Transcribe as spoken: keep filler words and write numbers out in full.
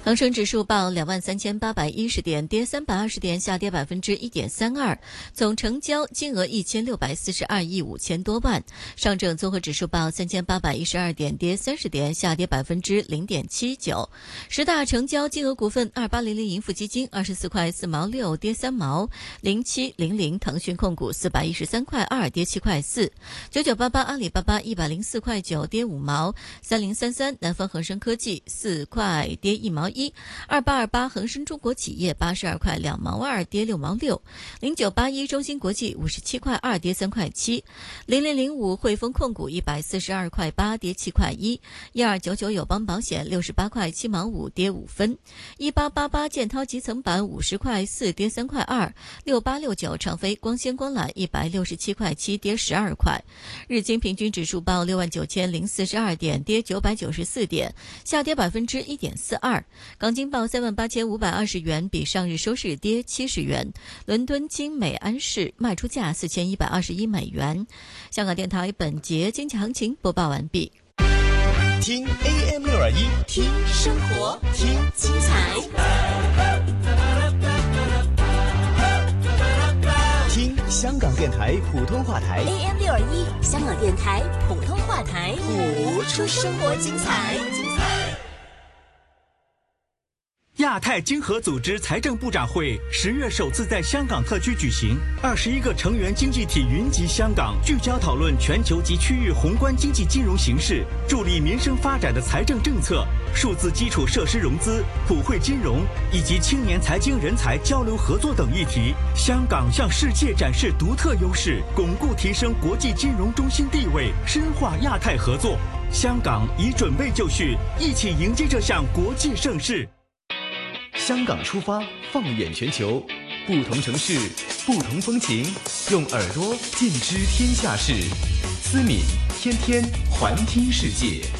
恒生指数报两万三千八百一十点，跌三百二十点，下跌百分之一点三二，总成交金额一千六百四十二亿五千多万。上证综合指数报三千八百一十二点，跌三十点，下跌百分之零点七九。十大成交金额股份：二八零零盈富基金二十四块四毛六，跌三毛；零七零零腾讯控股四百一十三块二，跌七块四；九九八八阿里巴巴一百零四块九，跌五毛；三零三三南方恒生科技四块，跌一毛一；二八二八恒生中国企业八十二块两毛二，跌六毛六；零九八一中芯国际五十七块二，跌三块七；零零零五汇丰控股一百四十二块八，跌七块一；一二九九友邦保险六十八块七毛五，跌五分；一八八八建滔集层板五十块四，跌三块二；六八六九长飞光纤光缆一百六十七块七，跌十二块。日经平均指数报六万九千零四十二点，跌九百九十四点，下跌百分之一点四二。港金报三万八千五百二十元，比上日收市跌七十元。伦敦金美安士卖出价四千一百二十一美元。香港电台本节经济行情播报完毕。 听 A M 六二一， 听生活， 听精彩， 听香港电台普通话台 A M 六二一，香港电台普通话台， 谱出生活精彩。 亚太经合组织财政部长会十月首次在香港特区举行，二十一个成员经济体云集香港，聚焦讨论全球及区域宏观经济金融形势、助力民生发展的财政政策、数字基础设施融资、普惠金融以及青年财经人才交流合作等议题。香港向世界展示独特优势，巩固提升国际金融中心地位，深化亚太合作。香港已准备就绪，一起迎接这项国际盛事。 香港出发，放眼全球，不同城市，不同风情，用耳朵尽知天下事。思敏天天环听世界。